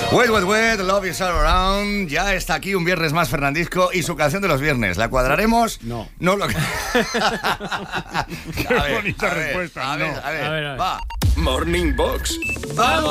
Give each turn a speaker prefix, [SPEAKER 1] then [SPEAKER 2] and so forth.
[SPEAKER 1] Wet, wet, wet, love is all around. Ya está aquí un viernes más Fernandisco y su canción de los viernes. ¿La cuadraremos?
[SPEAKER 2] No.
[SPEAKER 1] No lo...
[SPEAKER 2] Qué bonita respuesta.
[SPEAKER 1] A ver,
[SPEAKER 2] no.
[SPEAKER 1] a ver,
[SPEAKER 3] A ver.
[SPEAKER 1] va.
[SPEAKER 4] Morning Box.
[SPEAKER 1] ¡Vamos!